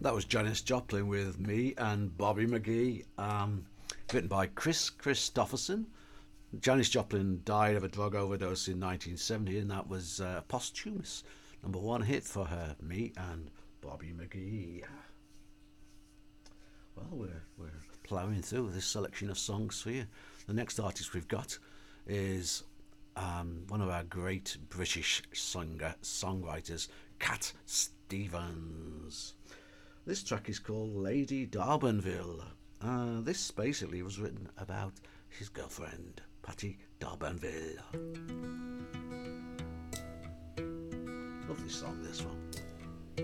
That was Janis Joplin with Me and Bobby McGee, written by Chris Christopherson. Janis Joplin died of a drug overdose in 1970, and that was a posthumous number one hit for her, Me and Bobby McGee. Well, we're ploughing through this selection of songs for you. The next artist we've got is one of our great British songwriters, Cat Stevens. This track is called Lady D'Arbanville. This basically was written about his girlfriend, Patty D'Arbanville. Lovely song, this one.